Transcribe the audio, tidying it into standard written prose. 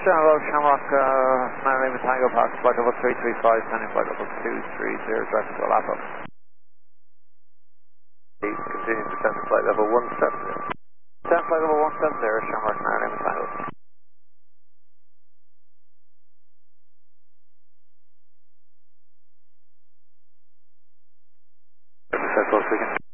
Hello, Shamrock, Lima Tango Park, flight level 335, standing flight level 230, direct to Lapa. Continuing to descend to flight level 170. Descend flight level 170, Shamrock, Lima Tango. That's all speaking.